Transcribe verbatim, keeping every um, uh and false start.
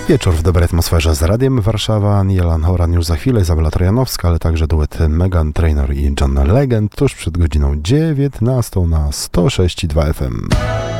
Wieczór w dobrej atmosferze z Radiem Warszawa. Nielan Horan już za chwilę, Izabela Trojanowska, ale także duet Meghan Trainor i John Legend tuż przed godziną dziewiętnastą na sto sześć i dwa F M.